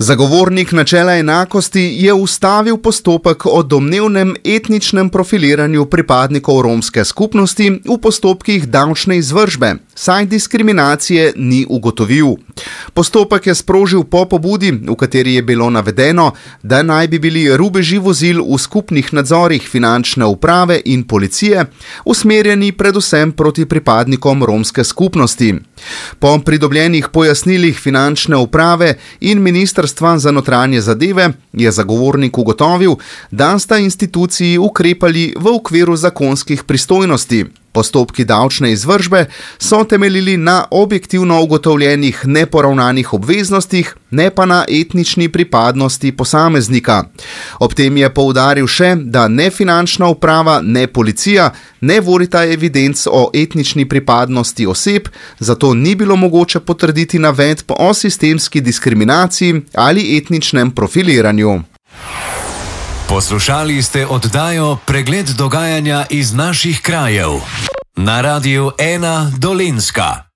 Zagovornik načela enakosti je ustavil postopek o domnevnem etničnem profiliranju pripadnikov romske skupnosti v postopkih davčne izvršbe, saj diskriminacije ni ugotovil. Postopek je sprožil po pobudi, v kateri je bilo navedeno, da naj bi bili rubeži vozil v skupnih nadzorih finančne uprave in policije usmerjeni predvsem proti pripadnikom romske skupnosti. Po pridobljenih pojasnilih finančne uprave in Ministrstva za notranje zadeve je zagovornik ugotovil, da sta instituciji ukrepali v okviru zakonskih pristojnosti. Postopki davčne izvršbe so temeljili na objektivno ugotovljenih neporavnanih obveznostih, ne pa na etnični pripadnosti posameznika. Ob tem je poudaril še, da ne finančna uprava, ne policija ne vodita evidenc o etnični pripadnosti oseb, zato ni bilo mogoče potrditi navedb o sistemski diskriminaciji ali etničnem profiliranju. Poslušali ste oddajo Pregled dogajanja iz naših krajev na Radiu 1 Dolenjska.